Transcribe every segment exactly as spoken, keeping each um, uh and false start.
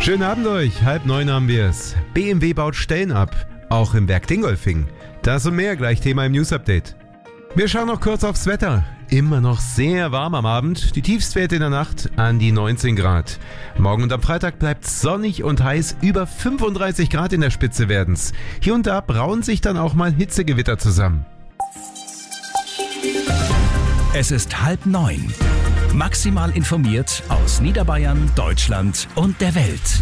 Schönen Abend euch, halb neun haben wir es. B M W baut Stellen ab, auch im Werk Dingolfing. Das und mehr gleich Thema im News-Update. Wir schauen noch kurz aufs Wetter. Immer noch sehr warm am Abend, die Tiefstwerte in der Nacht an die neunzehn Grad. Morgen und am Freitag bleibt sonnig und heiß, über fünfunddreißig Grad in der Spitze werden's. Hier und da brauen sich dann auch mal Hitzegewitter zusammen. Es ist halb neun. Maximal informiert aus Niederbayern, Deutschland und der Welt.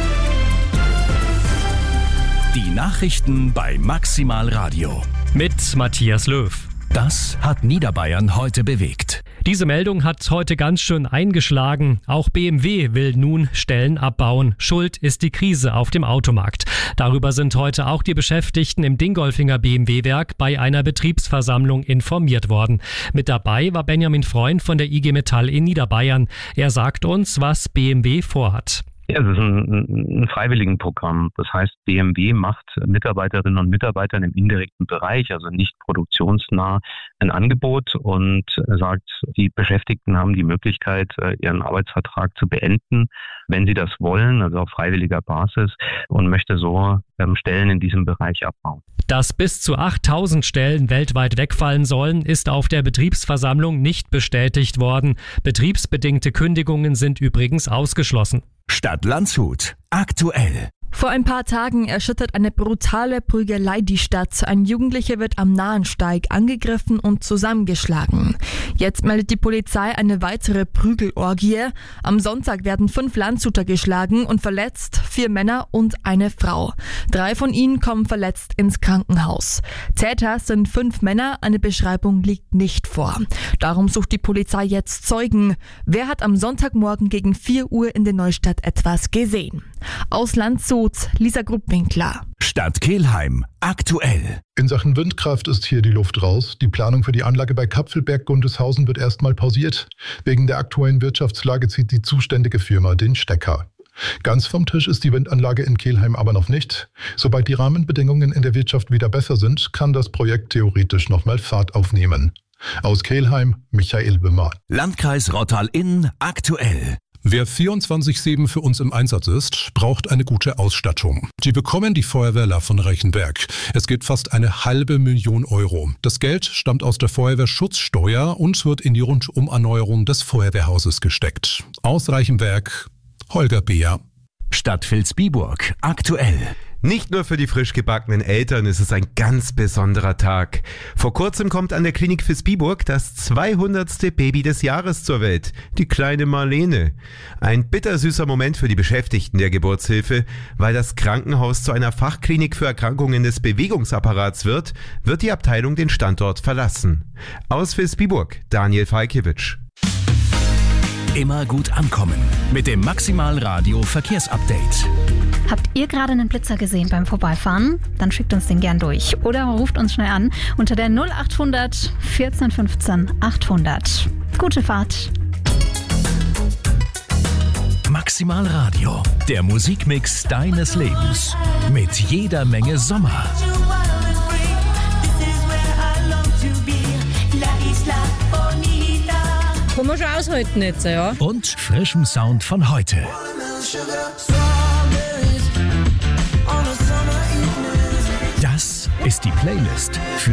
Die Nachrichten bei Maximal Radio. Mit Matthias Löw. Das hat Niederbayern heute bewegt. Diese Meldung hat heute ganz schön eingeschlagen. Auch B M W will nun Stellen abbauen. Schuld ist die Krise auf dem Automarkt. Darüber sind heute auch die Beschäftigten im Dingolfinger B M W-Werk bei einer Betriebsversammlung informiert worden. Mit dabei war Benjamin Freund von der I G Metall in Niederbayern. Er sagt uns, was B M W vorhat. Ja, es ist ein, ein Freiwilligenprogramm. Das heißt, B M W macht Mitarbeiterinnen und Mitarbeitern im indirekten Bereich, also nicht produktionsnah, ein Angebot und sagt, die Beschäftigten haben die Möglichkeit, ihren Arbeitsvertrag zu beenden, wenn sie das wollen, also auf freiwilliger Basis, und möchte so ähm, Stellen in diesem Bereich abbauen. Dass bis zu achttausend Stellen weltweit wegfallen sollen, ist auf der Betriebsversammlung nicht bestätigt worden. Betriebsbedingte Kündigungen sind übrigens ausgeschlossen. Stadt Landshut. Aktuell. Vor ein paar Tagen erschüttert eine brutale Prügelei die Stadt. Ein Jugendlicher wird am Nahensteig angegriffen und zusammengeschlagen. Jetzt meldet die Polizei eine weitere Prügelorgie. Am Sonntag werden fünf Landshuter geschlagen und verletzt, vier Männer und eine Frau. Drei von ihnen kommen verletzt ins Krankenhaus. Täter sind fünf Männer, eine Beschreibung liegt nicht vor. Darum sucht die Polizei jetzt Zeugen. Wer hat am Sonntagmorgen gegen vier Uhr in der Neustadt etwas gesehen? Aus Landshut, Lisa Gruppwinkler. Stadt Kelheim. Aktuell. In Sachen Windkraft ist hier die Luft raus. Die Planung für die Anlage bei Kapfelberg-Gundelshausen wird erstmal pausiert. Wegen der aktuellen Wirtschaftslage zieht die zuständige Firma den Stecker. Ganz vom Tisch ist die Windanlage in Kelheim aber noch nicht. Sobald die Rahmenbedingungen in der Wirtschaft wieder besser sind, kann das Projekt theoretisch nochmal Fahrt aufnehmen. Aus Kelheim, Michael Böhmer. Landkreis Rottal-Inn. Aktuell. Wer vierundzwanzig sieben für uns im Einsatz ist, braucht eine gute Ausstattung. Die bekommen die Feuerwehrler von Reichenberg. Es geht fast eine halbe Million Euro. Das Geld stammt aus der Feuerwehrschutzsteuer und wird in die Rundumerneuerung des Feuerwehrhauses gesteckt. Aus Reichenberg, Holger Beer. Stadt Vilsbiburg. Aktuell. Nicht nur für die frisch gebackenen Eltern ist es ein ganz besonderer Tag. Vor kurzem kommt an der Klinik Vilsbiburg das zweihundertste Baby des Jahres zur Welt, die kleine Marlene. Ein bittersüßer Moment für die Beschäftigten der Geburtshilfe. Weil das Krankenhaus zu einer Fachklinik für Erkrankungen des Bewegungsapparats wird, wird die Abteilung den Standort verlassen. Aus Vilsbiburg, Daniel Falkiewicz. Immer gut ankommen mit dem Maximal Radio Verkehrsupdate. Habt ihr gerade einen Blitzer gesehen beim Vorbeifahren? Dann schickt uns den gern durch oder ruft uns schnell an unter der null acht hundert vierzehn fünfzehn achthundert. Gute Fahrt. Maximal Radio, der Musikmix deines Lebens mit jeder Menge Sommer. Kann man schon aushalten jetzt, ja? Und frischem Sound von heute. Das ist die Playlist für